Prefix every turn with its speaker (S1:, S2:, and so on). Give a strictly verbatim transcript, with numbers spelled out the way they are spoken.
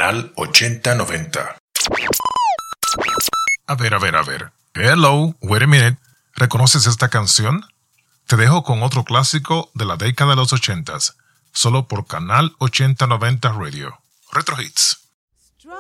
S1: Canal ochenta noventa.
S2: A ver, a ver, a ver. Hello, wait a minute. ¿Reconoces esta canción? Te dejo con otro clásico de la década de los ochentas, solo por Canal ochenta noventa Radio. Retro Hits.